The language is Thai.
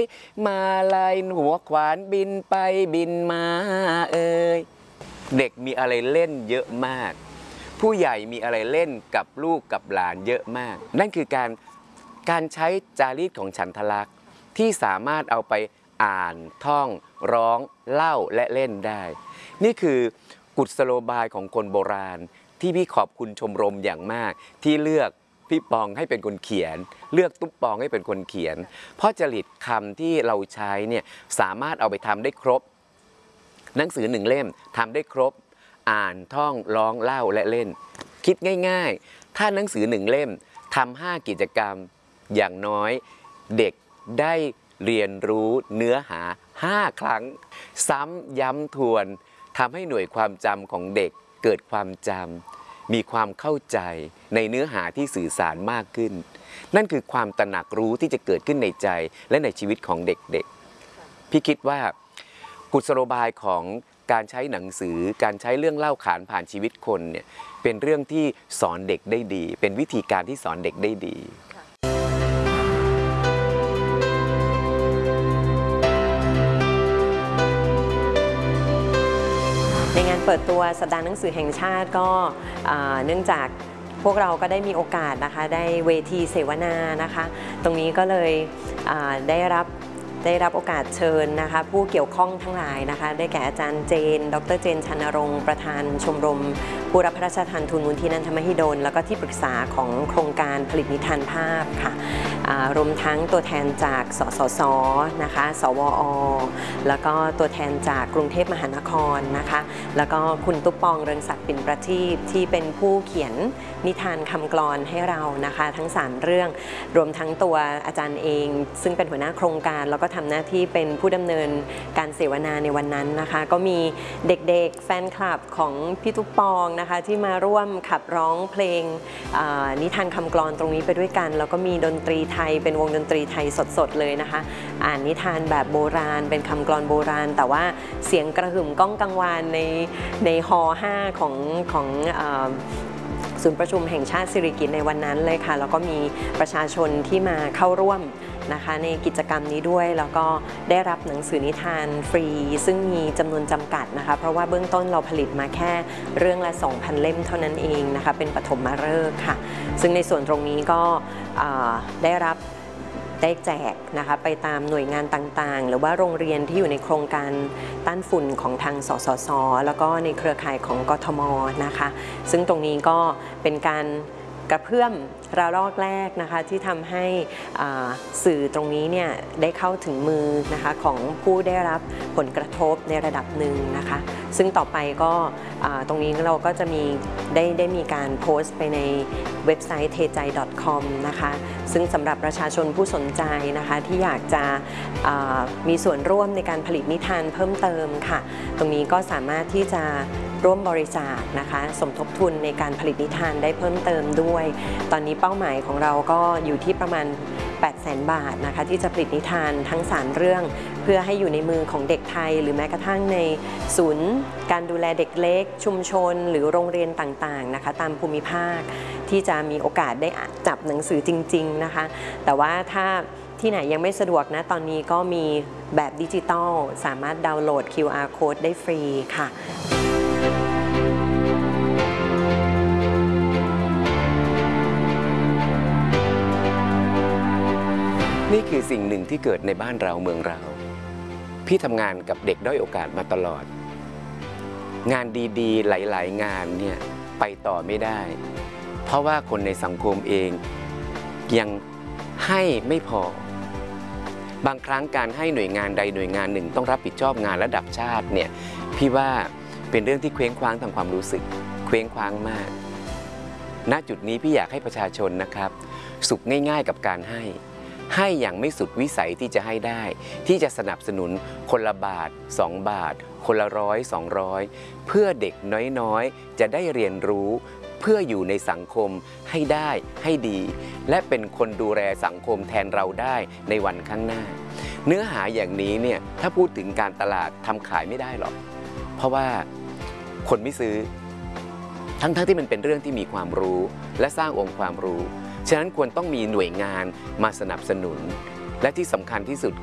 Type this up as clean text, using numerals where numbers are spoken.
มาลายหัวขวานบินไปบินมาเด็กมีอะไรเล่นเยอะมากผู้ใหญ่มีอะไรเล่นกับลูกกับหลานเยอะมากนั่นคือการใช้จารีตของฉันทลักษณ์ที่สามารถเอาไปอ่านท่องร้องเล่าและเล่นได้นี่คือกุศโลบายของคนโบราณที่พี่ขอบคุณชมรมอย่างมากที่เลือกพี่ปองให้เป็นคนเขียนเลือกตุ๊กปองให้เป็นคนเขียนเพราะจริตคำที่เราใช้เนี่ยสามารถเอาไปทำได้ครบหนังสือ1 เล่มทำได้ครบอ่านท่องร้องเล่าและเล่นคิดง่ายๆถ้าหนังสือ1 เล่มทำ5 กิจกรรมอย่างน้อยเด็กได้เรียนรู้เนื้อหา5 ครั้งซ้ำย้ำทวนทำให้หน่วยความจำของเด็กเกิดความจำมีความเข้าใจในเนื้อหาที่สื่อสารมากขึ้นนั่นคือความตระหนักรู้ที่จะเกิดขึ้นในใจและในชีวิตของเด็กๆพี่คิดว่ากุศโลบายของการใช้หนังสือการใช้เรื่องเล่าขานผ่านชีวิตคนเนี่ยเป็นเรื่องที่สอนเด็กได้ดีเป็นวิธีการที่สอนเด็กได้ดีในงานเปิดตัวสัปดาห์หนังสือแห่งชาติก็เนื่องจากพวกเราก็ได้มีโอกาสนะคะได้เวทีเสวนานะคะตรงนี้ก็เลยได้รับโอกาสเชิญนะคะผู้เกี่ยวข้องทั้งหลายนะคะได้แก่อาจารย์เจนดร.เจนชนรงค์ประธานชมรมผู้รับพระราชทานทุนมูลที่นันทมหิดลแล้วก็ที่ปรึกษาของโครงการผลิตนิทานภาพค่ะรวมทั้งตัวแทนจากสสส.นะคะสวอ.แล้วก็ตัวแทนจากกรุงเทพมหานครนะคะแล้วก็คุณตุ๊กปองเรืองศักดิ์ปิ่นประทีปที่เป็นผู้เขียนนิทานคำกลอนให้เรานะคะทั้ง3 เรื่องรวมทั้งตัวอาจารย์เองซึ่งเป็นหัวหน้าโครงการแล้วก็ทำหน้าที่เป็นผู้ดำเนินการเสวนาในวันนั้นนะคะก็มีเด็กๆแฟนคลับของพี่ตุ๊กปองนะคะที่มาร่วมขับร้องเพลงนิทานคำกลอนตรงนี้ไปด้วยกันแล้วก็มีดนตรีไทยเป็นวงดนตรีไทยสดๆเลยนะคะอ่านนิทานแบบโบราณเป็นคำกลอนโบราณแต่ว่าเสียงกระหึ่มก้องกังวานในฮอ5ของศูนย์ประชุมแห่งชาติสิริกิติ์ในวันนั้นเลยค่ะแล้วก็มีประชาชนที่มาเข้าร่วมนะคะในกิจกรรมนี้ด้วยแล้วก็ได้รับหนังสือนิทานฟรีซึ่งมีจำนวนจำกัดนะคะเพราะว่าเบื้องต้นเราผลิตมาแค่เรื่องละ 2,000 เล่มเท่านั้นเองนะคะเป็นปฐมฤกษ์ค่ะซึ่งในส่วนตรงนี้ก็ได้แจกนะคะไปตามหน่วยงานต่างๆหรือว่าโรงเรียนที่อยู่ในโครงการต้านฝุ่นของทางสสส.แล้วก็ในเครือข่ายของกทม.นะคะซึ่งตรงนี้ก็เป็นการกระเพื่อมระลอกแรกนะคะที่ทำให้สื่อตรงนี้เนี่ยได้เข้าถึงมือนะคะของผู้ได้รับผลกระทบในระดับหนึ่งนะคะซึ่งต่อไปก็ตรงนี้เราก็จะได้มีการโพสต์ไปในเว็บไซต์ tejai.com นะคะซึ่งสำหรับประชาชนผู้สนใจนะคะที่อยากจะมีส่วนร่วมในการผลิตนิทานเพิ่มเติมค่ะตรงนี้ก็สามารถที่จะร่วมบริจาคนะคะสมทบทุนในการผลิตนิทานได้เพิ่มเติมด้วยตอนนี้เป้าหมายของเราก็อยู่ที่ประมาณ 800,000 บาทนะคะที่จะผลิตนิทานทั้ง3 เรื่องเพื่อให้อยู่ในมือของเด็กไทยหรือแม้กระทั่งในศูนย์การดูแลเด็กเล็กชุมชนหรือโรงเรียนต่างๆนะคะตามภูมิภาคที่จะมีโอกาสได้จับหนังสือจริงๆนะคะแต่ว่าถ้าที่ไหนยังไม่สะดวกนะตอนนี้ก็มีแบบดิจิตอลสามารถดาวน์โหลด QR Code ได้ฟรีค่ะนี่คือสิ่งหนึ่งที่เกิดในบ้านเราเมืองเราพี่ทำงานกับเด็กด้อยโอกาสมาตลอดงานดีๆหลายๆงานเนี่ยไปต่อไม่ได้เพราะว่าคนในสังคมเองยังให้ไม่พอบางครั้งการให้หน่วยงานใดหน่วยงานหนึ่งต้องรับผิดชอบงานระดับชาติเนี่ยพี่ว่าเป็นเรื่องที่เคว้งคว้างทางความรู้สึกเคว้งคว้างมากณจุดนี้พี่อยากให้ประชาชนนะครับสุขง่ายๆกับการให้อย่างไม่สุดวิสัยที่จะให้ได้ที่จะสนับสนุนคนละบาท2 บาทคนละ100 200เพื่อเด็กน้อยๆจะได้เรียนรู้เพื่ออยู่ในสังคมให้ได้ให้ดีและเป็นคนดูแลสังคมแทนเราได้ในวันข้างหน้าเนื้อหาอย่างนี้เนี่ยถ้าพูดถึงการตลาดทำขายไม่ได้หรอกเพราะว่าคนไม่ซื้อทั้งที่มันเป็นเรื่องที่มีความรู้และสร้างองค์ความรู้ฉะนั้นควรต้องมีหน่วยงานมาสนับสนุนและที่สำคัญที่สุด